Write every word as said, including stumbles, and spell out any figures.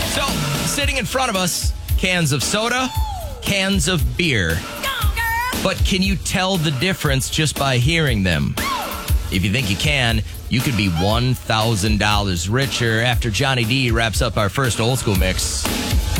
So, sitting in front of us, cans of soda, cans of beer. But can you tell the difference just by hearing them? If you think you can, you could be one thousand dollars richer after Johnny D wraps up our first old school mix.